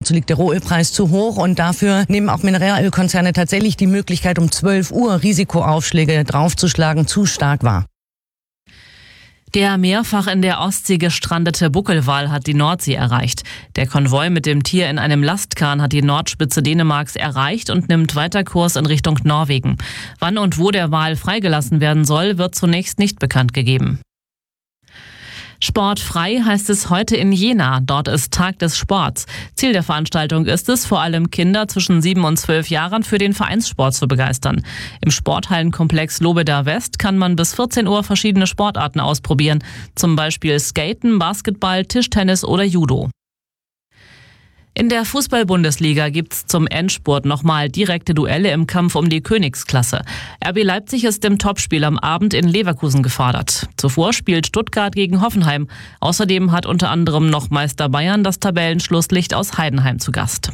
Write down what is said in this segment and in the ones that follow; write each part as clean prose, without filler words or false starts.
Dazu liegt der Rohölpreis zu hoch und dafür nehmen auch Mineralölkonzerne tatsächlich die Möglichkeit, um 12 Uhr Risikoaufschläge draufzuschlagen, zu stark wahr. Der mehrfach in der Ostsee gestrandete Buckelwal hat die Nordsee erreicht. Der Konvoi mit dem Tier in einem Lastkahn hat die Nordspitze Dänemarks erreicht und nimmt weiter Kurs in Richtung Norwegen. Wann und wo der Wal freigelassen werden soll, wird zunächst nicht bekannt gegeben. Sportfrei heißt es heute in Jena. Dort ist Tag des Sports. Ziel der Veranstaltung ist es, vor allem Kinder zwischen 7 und 12 Jahren für den Vereinssport zu begeistern. Im Sporthallenkomplex Lobeda West kann man bis 14 Uhr verschiedene Sportarten ausprobieren. Zum Beispiel Skaten, Basketball, Tischtennis oder Judo. In der Fußball-Bundesliga gibt's zum Endspurt nochmal direkte Duelle im Kampf um die Königsklasse. RB Leipzig ist im Topspiel am Abend in Leverkusen gefordert. Zuvor spielt Stuttgart gegen Hoffenheim. Außerdem hat unter anderem noch Meister Bayern das Tabellenschlusslicht aus Heidenheim zu Gast.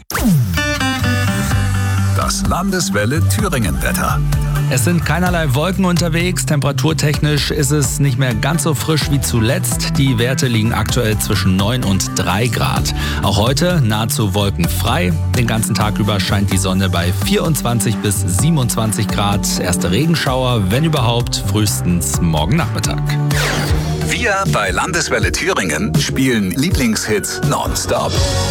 Das Landeswelle Thüringen-Wetter. Es sind keinerlei Wolken unterwegs. Temperaturtechnisch ist es nicht mehr ganz so frisch wie zuletzt. Die Werte liegen aktuell zwischen 9 und 3 Grad. Auch heute nahezu wolkenfrei. Den ganzen Tag über scheint die Sonne bei 24 bis 27 Grad. Erste Regenschauer, wenn überhaupt, frühestens morgen Nachmittag. Wir bei Landeswelle Thüringen spielen Lieblingshits nonstop.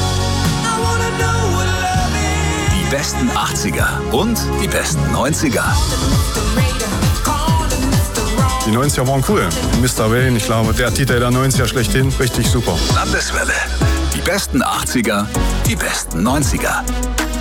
Die besten 80er und die besten 90er. Die 90er waren cool. Mr. Wayne, ich glaube, der Titel der 90er schlechthin, richtig super. Landeswelle. Die besten 80er, die besten 90er.